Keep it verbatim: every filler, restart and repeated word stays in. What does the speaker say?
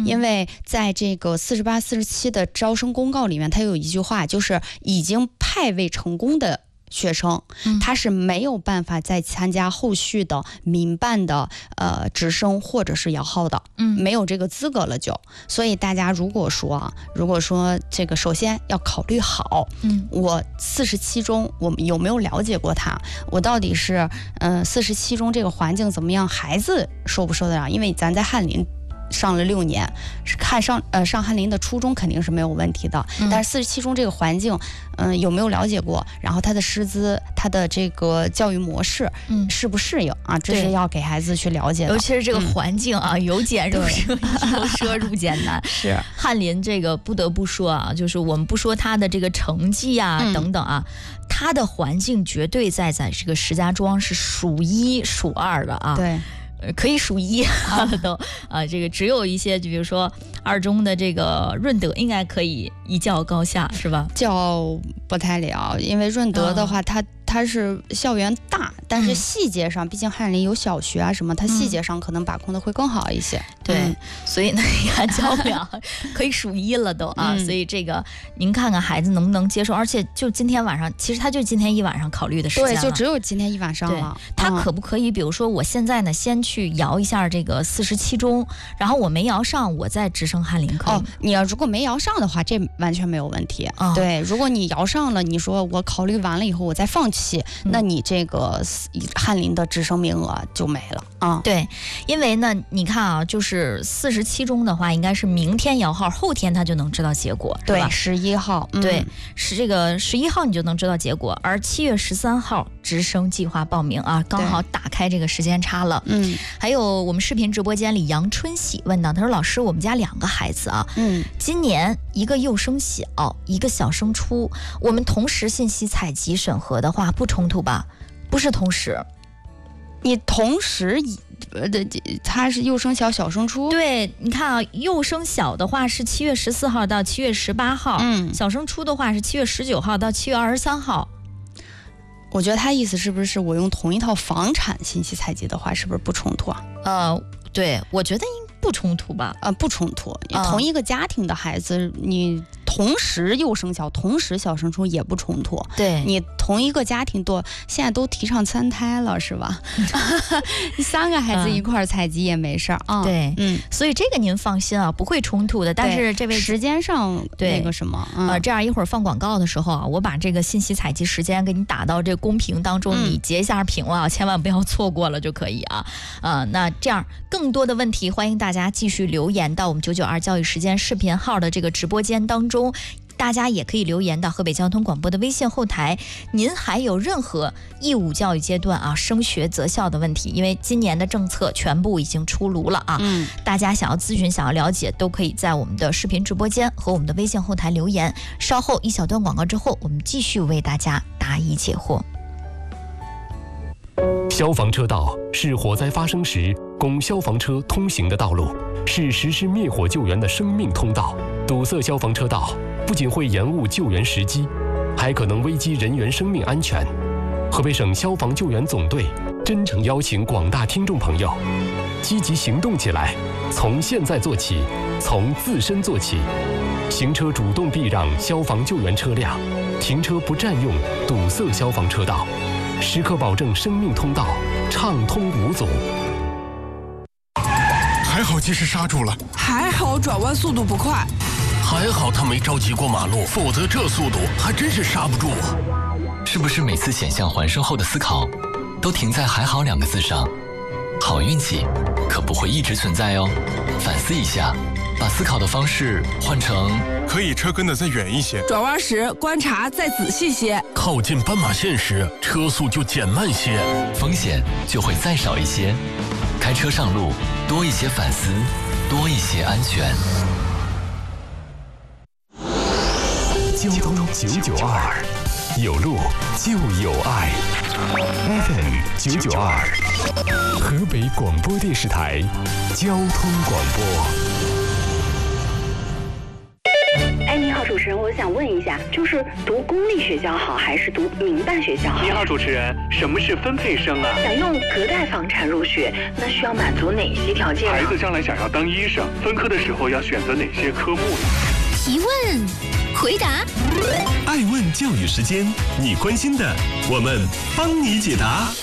因为在这个四十八、四十七的招生公告里面，它有一句话，就是已经派位成功的学生，他是没有办法再参加后续的民办的呃直升或者是摇号的，嗯，没有这个资格了就。所以大家如果说啊，如果说这个首先要考虑好，嗯，我四十七中我有没有了解过它？我到底是呃四十七中这个环境怎么样？孩子受不受得了？因为咱在翰林上了六年，是看上呃上翰林的初中肯定是没有问题的，嗯、但是四十七中这个环境，嗯、呃、有没有了解过？然后他的师资、他的这个教育模式，嗯，适不适应啊？这是要给孩子去了解的。 尤其是这个环境啊，嗯、由俭入奢，由奢入俭难。 是翰林这个不得不说啊，就是我们不说他的这个成绩啊、嗯、等等啊，他的环境绝对在在这个石家庄是数一数二的啊。 对。 可以数一啊，都啊，这个只有一些，就比如说二中的这个润德，应该可以一较高下，是吧？ 较不太了，因为润德的话，它、嗯、它是校园大，但是细节上，嗯、毕竟翰林有小学啊什么，它细节上可能把控的会更好一些。嗯、 对，嗯、所以呢，你看较不了，可以数一了都啊。嗯、所以这个您看看孩子能不能接受，而且就今天晚上，其实他就今天一晚上考虑的时间了， 对，就只有今天一晚上了。 他可不可以，比如说我现在呢，先去。去摇一下这个四十七中，然后我没摇上，我再直升翰林可以。 哦，你要如果没摇上的话，这完全没有问题。哦、对，如果你摇上了，你说我考虑完了以后我再放弃，嗯、那你这个翰林的直升名额就没了啊。 对，因为呢，你看啊，就是四十七中的话，应该是明天摇号，后天他就能知道结果， 对，十一号， 嗯、对，是这个十一号你就能知道结果，而七月十三号直升计划报名啊，刚好打开这个时间差了，嗯。还有我们视频直播间里，杨春喜问到，他说：“老师，我们家两个孩子啊，嗯，今年一个幼升小，一个小升初，我们同时信息采集审核的话，不冲突吧？不是同时， 你同时呃的，他是幼升小，小升初。 对，你看啊，幼升小的话是七月十四号到七月十八号，嗯，小升初的话是七月十九号到七月二十三号。” 我觉得他意思是不是我用同一套房产信息采集的话，是不是不冲突啊？ 呃，对，我觉得应不冲突吧？ 呃，不冲突，同一个家庭的孩子，你同时幼升小，同时小升初也不冲突。 对， 你同一个家庭多，现在都提倡三胎了，是吧？你三个孩子一块儿采集也没事儿啊。 对，嗯，所以这个您放心啊，不会冲突的。但是这位时间上那个什么， 呃，这样一会儿放广告的时候啊，我把这个信息采集时间给你打到这公屏当中，嗯、你截一下屏啊，千万不要错过了就可以啊。呃，那这样更多的问题，欢迎大家继续留言到我们九九二教育时间视频号的这个直播间当中。大家也可以留言到河北交通广播的微信后台，您还有任何义务教育阶段啊升学择校的问题，因为今年的政策全部已经出炉了啊，嗯，大家想要咨询想要了解都可以在我们的视频直播间和我们的微信后台留言，稍后一小段广告之后，我们继续为大家答疑解惑。 消防车道是火灾发生时供消防车通行的道路，是实施灭火救援的生命通道。堵塞消防车道不仅会延误救援时机，还可能危及人员生命安全。河北省消防救援总队真诚邀请广大听众朋友积极行动起来，从现在做起，从自身做起。行车主动避让消防救援车辆，停车不占用堵塞消防车道，时刻保证生命通道畅通无阻。 还好及时刹住了， 还好转弯速度不快， 还好他没着急过马路，否则这速度还真是刹不住啊！ 是不是每次险象环生后的思考都停在还好两个字上？好运气可不会一直存在哦，反思一下，把思考的方式换成可以车跟得再远一些， 转弯时观察再仔细些， 靠近斑马线时车速就减慢些， 风险就会再少一些。开车上路多一些反思，多一些安全。 交通九九二，有路就有爱。F M 九九二，河北广播电视台交通广播。 哎，你好，主持人，我想问一下，就是读公立学校好还是读民办学校好？ 你好，主持人，什么是分配生啊？ 想用隔代房产入学，那需要满足哪些条件啊？ 孩子将来想要当医生，分科的时候要选择哪些科目呢？ 提问，回答。 爱问教育时间，你关心的，我们帮你解答。